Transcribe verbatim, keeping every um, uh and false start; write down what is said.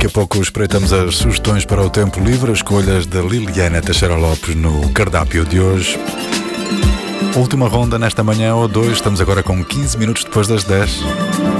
Daqui a pouco espreitamos as sugestões para o tempo livre, as escolhas da Liliana Teixeira Lopes no cardápio de hoje. Última ronda nesta manhã ou dois, estamos agora com quinze minutos depois das dez.